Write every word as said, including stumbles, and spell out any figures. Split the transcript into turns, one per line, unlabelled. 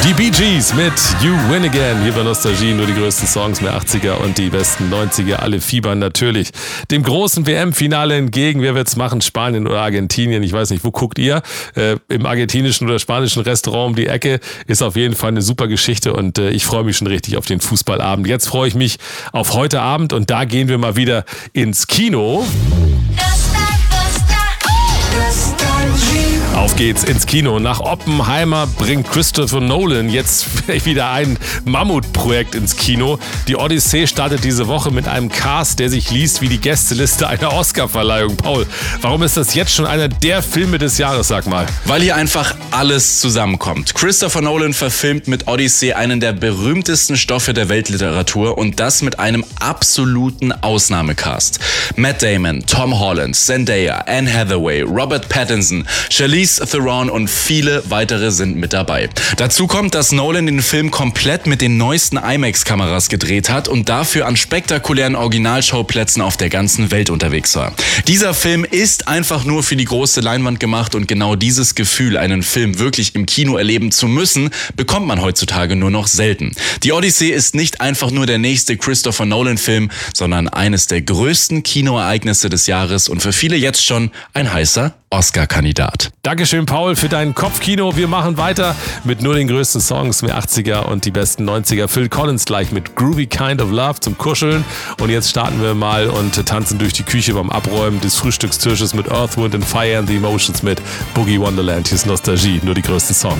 Die Bee Gees mit You Win Again. Hier bei Nostalgie nur die größten Songs der achtziger und die besten neunziger. Alle fiebern natürlich dem großen W M-Finale entgegen. Wer wird's machen? Spanien oder Argentinien? Ich weiß nicht, wo guckt ihr? Äh, Im argentinischen oder spanischen Restaurant um die Ecke. Ist auf jeden Fall eine super Geschichte und äh, ich freue mich schon richtig auf den Fußballabend. Jetzt freue ich mich auf heute Abend und da gehen wir mal wieder ins Kino. Auf geht's ins Kino. Nach Oppenheimer bringt Christopher Nolan jetzt wieder ein Mammutprojekt ins Kino. Die Odyssee startet diese Woche mit einem Cast, der sich liest wie die Gästeliste einer Oscarverleihung. Paul, warum ist das jetzt schon einer der Filme des Jahres, sag mal?
Weil hier einfach alles zusammenkommt. Christopher Nolan verfilmt mit Odyssey einen der berühmtesten Stoffe der Weltliteratur und das mit einem absoluten Ausnahmecast. Matt Damon, Tom Holland, Zendaya, Anne Hathaway, Robert Pattinson, Charlize Theron und viele weitere sind mit dabei. Dazu kommt, dass Nolan den Film komplett mit den neuesten IMAX-Kameras gedreht hat und dafür an spektakulären Originalschauplätzen auf der ganzen Welt unterwegs war. Dieser Film ist einfach nur für die große Leinwand gemacht und genau dieses Gefühl, einen Film wirklich im Kino erleben zu müssen, bekommt man heutzutage nur noch selten. Die Odyssee ist nicht einfach nur der nächste Christopher Nolan-Film, sondern eines der größten Kinoereignisse des Jahres und für viele jetzt schon ein heißer Oscar-Kandidat.
Dankeschön, Paul, für dein Kopfkino. Wir machen weiter mit nur den größten Songs der achtziger und die besten neunziger. Phil Collins gleich mit Groovy Kind of Love zum Kuscheln. Und jetzt starten wir mal und tanzen durch die Küche beim Abräumen des Frühstückstisches mit Earth, Wind and Fire and the Emotions mit Boogie Wonderland. Hier ist Nostalgie, nur die größten Songs.